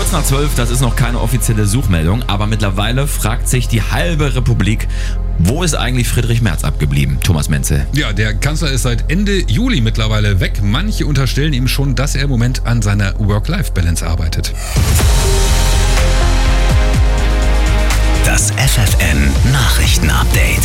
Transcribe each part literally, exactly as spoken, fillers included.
Kurz nach zwölf, das ist noch keine offizielle Suchmeldung, aber mittlerweile fragt sich die halbe Republik, wo ist eigentlich Friedrich Merz abgeblieben? Thomas Menzel. Ja, der Kanzler ist seit Ende Juli mittlerweile weg. Manche unterstellen ihm schon, dass er im Moment an seiner Work-Life-Balance arbeitet. Das F F N Nachrichten-Update.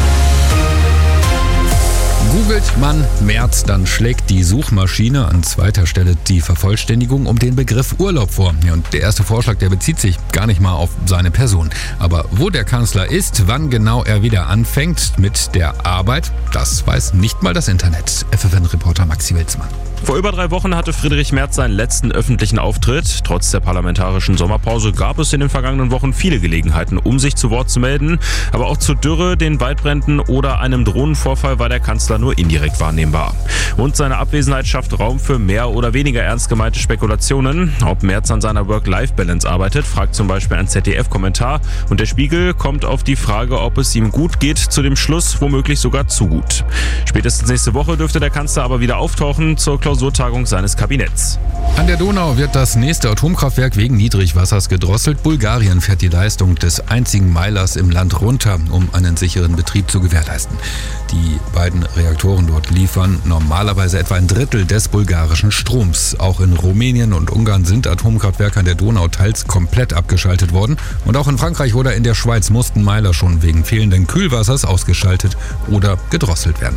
Googelt man Merz, dann schlägt die Suchmaschine an zweiter Stelle die Vervollständigung um den Begriff Urlaub vor. Ja, und der erste Vorschlag, der bezieht sich gar nicht mal auf seine Person. Aber wo der Kanzler ist, wann genau er wieder anfängt mit der Arbeit, das weiß nicht mal das Internet. F F N-Reporter Maxi Wilsmann. Vor über drei Wochen hatte Friedrich Merz seinen letzten öffentlichen Auftritt. Trotz der parlamentarischen Sommerpause gab es in den vergangenen Wochen viele Gelegenheiten, um sich zu Wort zu melden. Aber auch zu Dürre, den Waldbränden oder einem Drohnenvorfall war der Kanzler nur indirekt wahrnehmbar. Und seine Abwesenheit schafft Raum für mehr oder weniger ernst gemeinte Spekulationen. Ob Merz an seiner Work-Life-Balance arbeitet, fragt zum Beispiel ein Z D F-Kommentar. Und der Spiegel kommt auf die Frage, ob es ihm gut geht, zu dem Schluss, womöglich sogar zu gut. Spätestens nächste Woche dürfte der Kanzler aber wieder auftauchen zur Klausurtagung seines Kabinetts. An der Donau wird das nächste Atomkraftwerk wegen Niedrigwassers gedrosselt. Bulgarien fährt die Leistung des einzigen Meilers im Land runter, um einen sicheren Betrieb zu gewährleisten. Die beiden Reaktoren dort liefern normalerweise etwa ein Drittel des bulgarischen Stroms. Auch in Rumänien und Ungarn sind Atomkraftwerke an der Donau teils komplett abgeschaltet worden. Und auch in Frankreich oder in der Schweiz mussten Meiler schon wegen fehlenden Kühlwassers ausgeschaltet oder gedrosselt werden.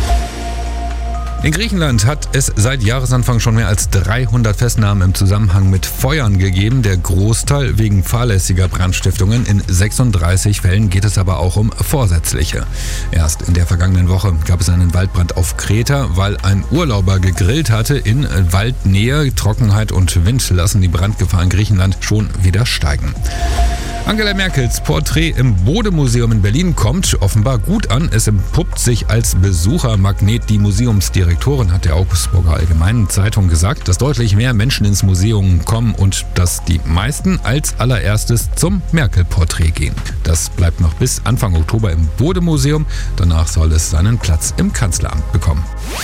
In Griechenland hat es seit Jahresanfang schon mehr als dreihundert Festnahmen im Zusammenhang mit Feuern gegeben. Der Großteil wegen fahrlässiger Brandstiftungen. In sechsunddreißig Fällen geht es aber auch um vorsätzliche. Erst in der vergangenen Woche gab es einen Waldbrand auf Kreta, weil ein Urlauber gegrillt hatte in Waldnähe. Trockenheit und Wind lassen die Brandgefahr in Griechenland schon wieder steigen. Angela Merkels Porträt im Bode-Museum in Berlin kommt offenbar gut an. Es empuppt sich als Besuchermagnet. Die Museumsdirektorin hat der Augsburger Allgemeinen Zeitung gesagt, dass deutlich mehr Menschen ins Museum kommen und dass die meisten als allererstes zum Merkel-Porträt gehen. Das bleibt noch bis Anfang Oktober im Bode-Museum. Danach soll es seinen Platz im Kanzleramt bekommen.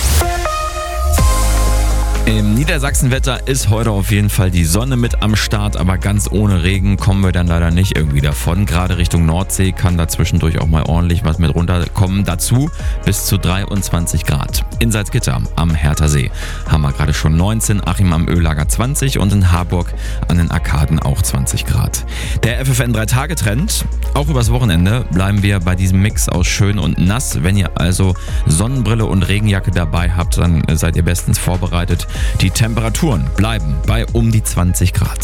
Im Niedersachsenwetter ist heute auf jeden Fall die Sonne mit am Start, aber ganz ohne Regen kommen wir dann leider nicht irgendwie davon. Gerade Richtung Nordsee kann da zwischendurch auch mal ordentlich was mit runterkommen. Dazu bis zu dreiundzwanzig Grad. In Salzgitter am Hertha See haben wir gerade schon neunzehn, Achim am Öhlager zwanzig und in Harburg an den Arkaden auch zwanzig Grad. Der F F N drei Tage Trend. Auch übers Wochenende bleiben wir bei diesem Mix aus schön und nass. Wenn ihr also Sonnenbrille und Regenjacke dabei habt, dann seid ihr bestens vorbereitet. Die Temperaturen bleiben bei um die zwanzig Grad.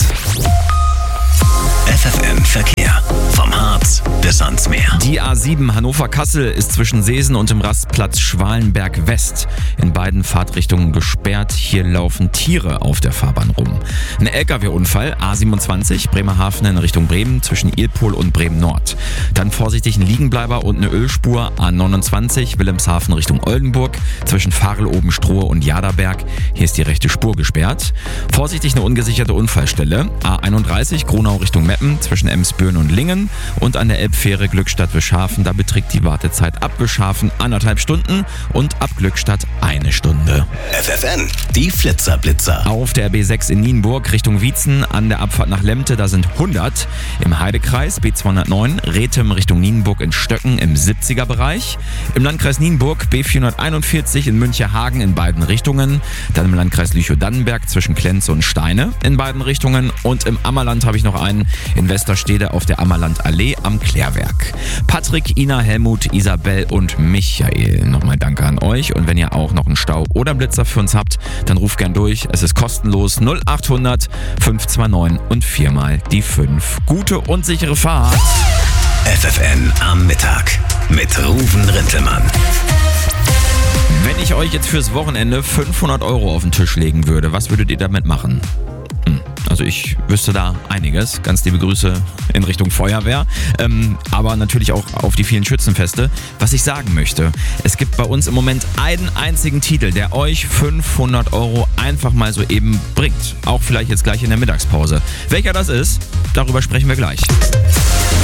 F F N Verkehr. Vom Harz bis ans Meer. Die A sieben Hannover-Kassel ist zwischen Seesen und dem Rastplatz Schwalenberg West in beiden Fahrtrichtungen gesperrt. Hier laufen Tiere auf der Fahrbahn rum. Ein L K W-Unfall, A siebenundzwanzig, Bremerhaven in Richtung Bremen zwischen Ilpol und Bremen Nord. Dann vorsichtig ein Liegenbleiber und eine Ölspur, A neunundzwanzig, Wilhelmshaven Richtung Oldenburg zwischen Farel-Oben-Strohe und Jaderberg. Hier ist die rechte Spur gesperrt. Vorsichtig eine ungesicherte Unfallstelle, A einunddreißig, Gronau Richtung Meppen zwischen Emsbüren und Lingen und an der Elbfähre Glückstadt-Wischhafen. Da beträgt die Wartezeit ab Wischhafen anderthalb Stunden und ab Glückstadt eine Stunde. F F N, die Flitzerblitzer. Auf der B sechs in Nienburg Richtung Wietzen an der Abfahrt nach Lemte, da sind hundert. Im Heidekreis B zweihundertneun, Rethem Richtung Nienburg in Stöcken im siebziger Bereich. Im Landkreis Nienburg B vierhunderteinundvierzig in Müncherhagen in beiden Richtungen. Dann im Landkreis Lüchow-Dannenberg zwischen Klenze und Steine in beiden Richtungen. Und im Ammerland habe ich noch einen in Westerstede auf der Ammerlandallee am Klärwerk. Patrick, Ina, Helmut, Isabel und Michael, nochmal danke an euch. Und wenn ihr auch noch einen Stau oder Blitzer für uns habt, dann ruft gern durch. Es ist kostenlos null achthundert fünf zwei neun und viermal die fünf. Gute und sichere Fahrt. F F N am Mittag mit Ruven Rintelmann. Wenn ich euch jetzt fürs Wochenende fünfhundert Euro auf den Tisch legen würde, was würdet ihr damit machen? Hm. Also ich wüsste da einiges. Ganz liebe Grüße in Richtung Feuerwehr, ähm, aber natürlich auch auf die vielen Schützenfeste. Was ich sagen möchte, es gibt bei uns im Moment einen einzigen Titel, der euch fünfhundert Euro einfach mal so eben bringt. Auch vielleicht jetzt gleich in der Mittagspause. Welcher das ist, darüber sprechen wir gleich.